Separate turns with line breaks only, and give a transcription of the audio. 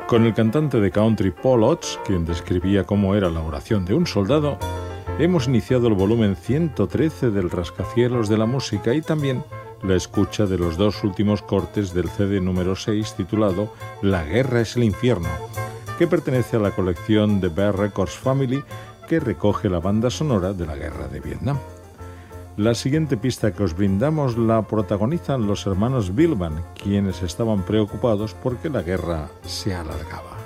Con el cantante de country Paul Oates, quien describía cómo era la oración de un soldado, hemos iniciado el volumen 113 del Rascacielos de la Música y también la escucha de los dos últimos cortes del CD número 6 titulado La guerra es el infierno, que pertenece a la colección de Bear Records Family que recoge la banda sonora de la guerra de Vietnam. La siguiente pista que os brindamos la protagonizan los hermanos Billman, quienes estaban preocupados porque la guerra se alargaba.